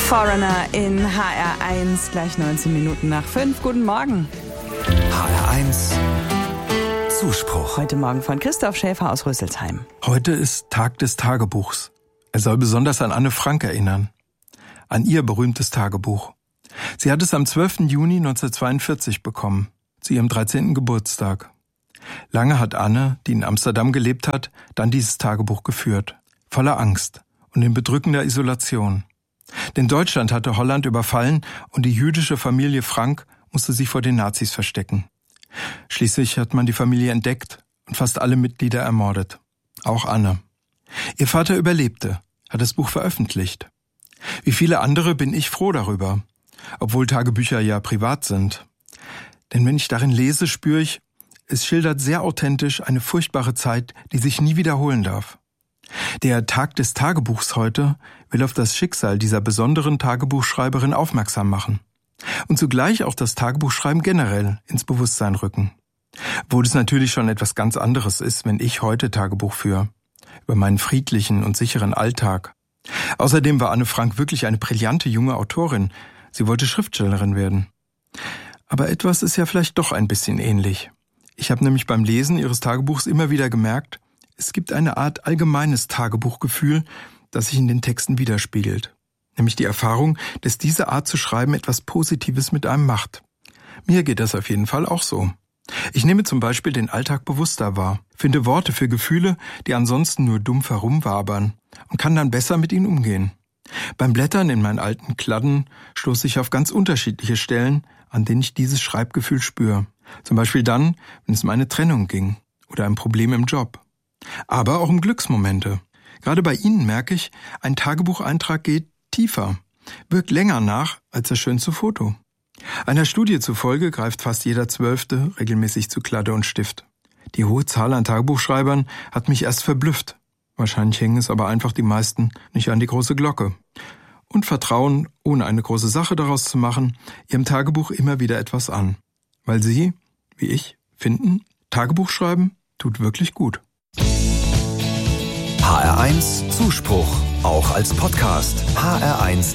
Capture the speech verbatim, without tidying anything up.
Foreigner in H R eins, gleich neunzehn Minuten nach fünf. Guten Morgen. H R eins Zuspruch. Heute Morgen von Christoph Schäfer aus Rüsselsheim. Heute ist Tag des Tagebuchs. Er soll besonders an Anne Frank erinnern. An ihr berühmtes Tagebuch. Sie hat es am zwölften Juni neunzehnhundertzweiundvierzig bekommen, zu ihrem dreizehnten Geburtstag. Lange hat Anne, die in Amsterdam gelebt hat, dann dieses Tagebuch geführt. Voller Angst und in bedrückender Isolation. Denn Deutschland hatte Holland überfallen und die jüdische Familie Frank musste sich vor den Nazis verstecken. Schließlich hat man die Familie entdeckt und fast alle Mitglieder ermordet. Auch Anne. Ihr Vater überlebte, hat das Buch veröffentlicht. Wie viele andere bin ich froh darüber, obwohl Tagebücher ja privat sind. Denn wenn ich darin lese, spüre ich, es schildert sehr authentisch eine furchtbare Zeit, die sich nie wiederholen darf. Der Tag des Tagebuchs heute will auf das Schicksal dieser besonderen Tagebuchschreiberin aufmerksam machen und zugleich auch das Tagebuchschreiben generell ins Bewusstsein rücken. Obwohl es natürlich schon etwas ganz anderes ist, wenn ich heute Tagebuch führe, über meinen friedlichen und sicheren Alltag. Außerdem war Anne Frank wirklich eine brillante junge Autorin. Sie wollte Schriftstellerin werden. Aber etwas ist ja vielleicht doch ein bisschen ähnlich. Ich habe nämlich beim Lesen ihres Tagebuchs immer wieder gemerkt, es gibt eine Art allgemeines Tagebuchgefühl, das sich in den Texten widerspiegelt. Nämlich die Erfahrung, dass diese Art zu schreiben etwas Positives mit einem macht. Mir geht das auf jeden Fall auch so. Ich nehme zum Beispiel den Alltag bewusster wahr, finde Worte für Gefühle, die ansonsten nur dumpf herumwabern und kann dann besser mit ihnen umgehen. Beim Blättern in meinen alten Kladden stoße ich auf ganz unterschiedliche Stellen, an denen ich dieses Schreibgefühl spüre. Zum Beispiel dann, wenn es um eine Trennung ging oder ein Problem im Job. Aber auch um Glücksmomente. Gerade bei Ihnen merke ich, ein Tagebucheintrag geht tiefer, wirkt länger nach als das schönste Foto. Einer Studie zufolge greift fast jeder Zwölfte regelmäßig zu Kladde und Stift. Die hohe Zahl an Tagebuchschreibern hat mich erst verblüfft. Wahrscheinlich hängen es aber einfach die meisten nicht an die große Glocke. Und vertrauen, ohne eine große Sache daraus zu machen, ihrem Tagebuch immer wieder etwas an. Weil sie, wie ich, finden, Tagebuch schreiben tut wirklich gut. H R eins Zuspruch, auch als Podcast. H R eins